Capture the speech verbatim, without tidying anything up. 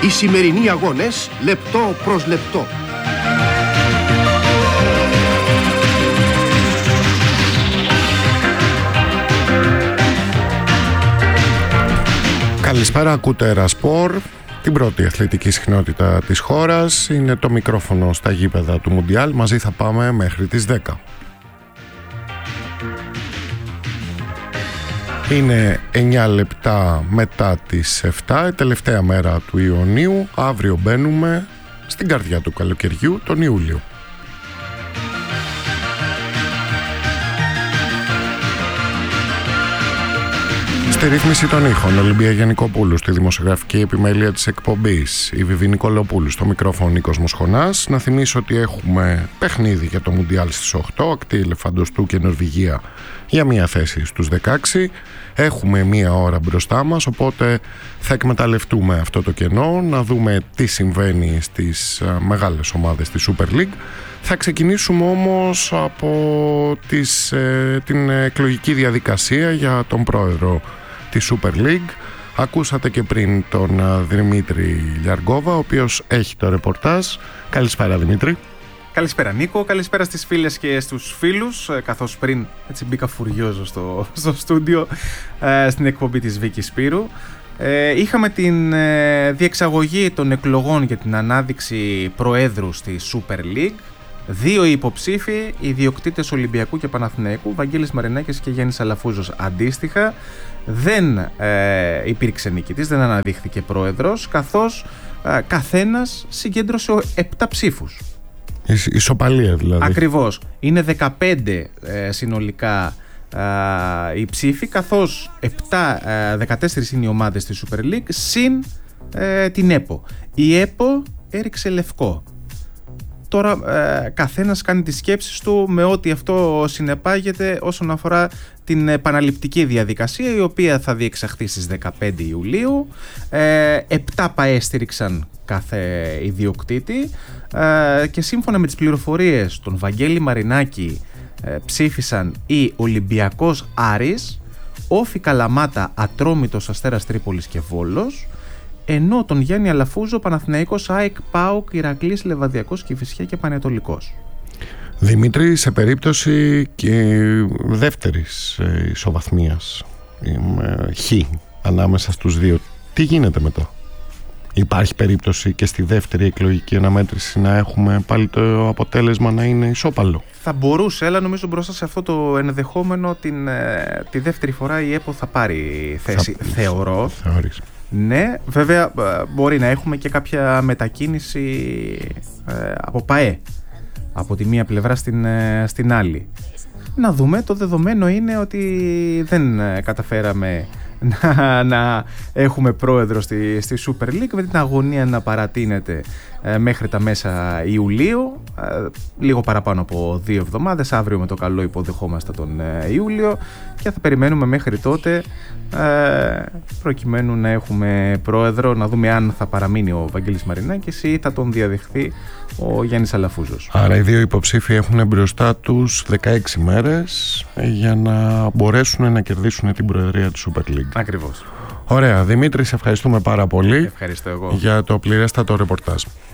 Οι σημερινοί αγώνες λεπτό προς λεπτό. Καλησπέρα, ακούτε Ερασπορ, την πρώτη αθλητική συχνότητα της χώρας. Είναι το μικρόφωνο στα γήπεδα του Μουντιάλ. Μαζί θα πάμε μέχρι τις δέκα. Είναι εννιά λεπτά μετά τις επτά, η τελευταία μέρα του Ιουνίου. Αύριο μπαίνουμε στην καρδιά του καλοκαιριού, τον Ιούλιο. Στη ρύθμιση των ήχων, Ολυμπία Γενικοπούλου, στη δημοσιογραφική επιμέλεια της εκπομπής, η Βιβή Νικολοπούλου, στο μικρόφωνο Νίκος Μοσχονάς. Να θυμίσω ότι έχουμε παιχνίδι για το Μουντιάλ στις οκτώ, Ακτή Ελεφαντοστού και Νορβηγία για μία θέση στους δεκαέξι. Έχουμε μία ώρα μπροστά μας, οπότε θα εκμεταλλευτούμε αυτό το κενό, να δούμε τι συμβαίνει στις μεγάλες ομάδες της Super League. Θα ξεκινήσουμε όμως από τις, ε, την εκλογική διαδικασία για τον πρόεδρο της Super League. Ακούσατε και πριν τον Δημήτρη Λιαργόβα, ο οποίος έχει το ρεπορτάζ. Καλησπέρα, Δημήτρη. Καλησπέρα, Νίκο. Καλησπέρα στις φίλες και στους φίλους. Καθώς πριν έτσι μπήκα φουριόζο στο, στο στούντιο, ε, στην εκπομπή της Βίκης Σπύρου. Ε, είχαμε την ε, διεξαγωγή των εκλογών για την ανάδειξη προέδρου στη Super League. Δύο υποψήφοι, ιδιοκτήτες Ολυμπιακού και Παναθηναϊκού, Βαγγέλης Μαρινάκης και Γιάννης Αλαφούζος αντίστοιχα. Δεν ε, υπήρξε νικητής, δεν αναδείχθηκε πρόεδρος, καθώς ε, καθένας συγκέντρωσε επτά ψήφους. Ισοπαλία δηλαδή. Ακριβώς. Είναι δεκαπέντε ε, συνολικά ε, οι ψήφοι, καθώς επτά, ε, δεκατέσσερις είναι οι ομάδες της Super League, συν ε, την ΕΠΟ. Η ΕΠΟ έριξε λευκό. Τώρα ε, καθένας κάνει τις σκέψεις του με ό,τι αυτό συνεπάγεται όσον αφορά την επαναληπτική διαδικασία, η οποία θα διεξαχθεί στις δεκαπέντε Ιουλίου. Ε, επτά ΠΑΕ στήριξαν κάθε ιδιοκτήτη ε, και σύμφωνα με τις πληροφορίες των Βαγγέλη Μαρινάκη ε, ψήφισαν οι Ολυμπιακός Άρης, Όφη Καλαμάτα, Ατρόμητος, Αστέρας Τρίπολης και Βόλος, ενώ τον Γιάννη Αλαφούζο, Παναθηναϊκός, ΑΕΚ, ΠΑΟΚ, Ηρακλής, Λεβαδιακός, Κηφισιά και Πανετολικός. Δημήτρη, σε περίπτωση και δεύτερης ισοβαθμίας, χ ανάμεσα στους δύο, τι γίνεται μετά? Υπάρχει περίπτωση και στη δεύτερη εκλογική αναμέτρηση να έχουμε πάλι το αποτέλεσμα να είναι ισόπαλο? Θα μπορούσε, αλλά νομίζω μπροστά σε αυτό το ενδεχόμενο την, τη δεύτερη φορά η ΕΠΟ θα πάρει θέση, θα, θεωρώ. Θεωρείς. Ναι, βέβαια μπορεί να έχουμε και κάποια μετακίνηση ε, από ΠΑΕ από τη μία πλευρά στην, ε, στην άλλη. Να δούμε, το δεδομένο είναι ότι δεν καταφέραμε να, να έχουμε πρόεδρο στη, στη Super League, με την αγωνία να παρατείνεται ε, μέχρι τα μέσα Ιουλίου, ε, λίγο παραπάνω από δύο εβδομάδες. Αύριο με το καλό υποδεχόμαστε τον ε, Ιούλιο και θα περιμένουμε μέχρι τότε ε, προκειμένου να έχουμε πρόεδρο, να δούμε αν θα παραμείνει ο Βαγγέλης Μαρινάκης ή θα τον διαδεχθεί ο Γιάννης Αλαφούζος. Άρα οι δύο υποψήφοι έχουν μπροστά τους δεκαέξι μέρες για να μπορέσουν να κερδίσουν την προεδρία της Super League. Ακριβώς. Ωραία, Δημήτρη, σε ευχαριστούμε πάρα πολύ. Ευχαριστώ εγώ για το πληρέστατο ρεπορτάζ.